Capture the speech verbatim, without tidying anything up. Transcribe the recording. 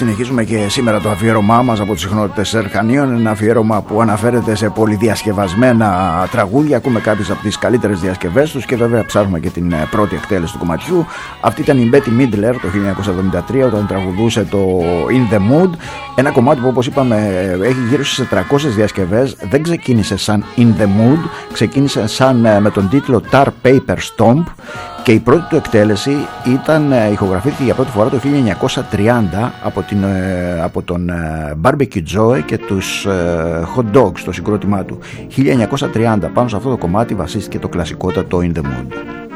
Συνεχίζουμε και σήμερα το αφιέρωμά μας από τις συχνότητες Σερχανίων. Ένα αφιέρωμα που αναφέρεται σε πολυδιασκευασμένα τραγούδια. Ακούμε κάποιες από τις καλύτερες διασκευές τους και βέβαια ψάχνουμε και την πρώτη εκτέλεση του κομματιού. Αυτή ήταν η Betty Midler το χίλια εννιακόσια εβδομήντα τρία όταν τραγουδούσε το In The Mood. Ένα κομμάτι που, όπως είπαμε, έχει γύρω στις τριακόσιες διασκευές. Δεν ξεκίνησε σαν In The Mood, ξεκίνησε σαν με τον τίτλο Tar Paper Stomp. Και η πρώτη του εκτέλεση ήταν, ηχογραφήθηκε για πρώτη φορά το χίλια εννιακόσια τριάντα από, την, από τον Barbecue Joe και τους Hot Dogs, το συγκρότημά του. χίλια εννιακόσια τριάντα, πάνω σε αυτό το κομμάτι βασίστηκε το κλασικότατο In The Mood.